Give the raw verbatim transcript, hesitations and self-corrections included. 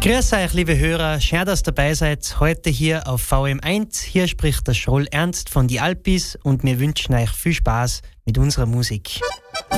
Grüß euch, liebe Hörer, schön, dass ihr dabei seid. Heute hier auf V M eins. Hier spricht der Schroll Ernst von die Alpis und wir wünschen euch viel Spaß mit unserer Musik.